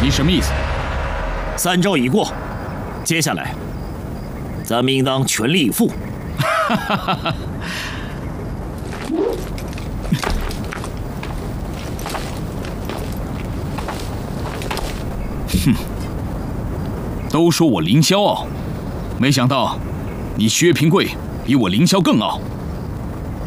你什么意思 ？3招已过，接下来咱们应当全力以赴。 哼，都说我凌霄傲，没想到你薛平贵比我凌霄更傲。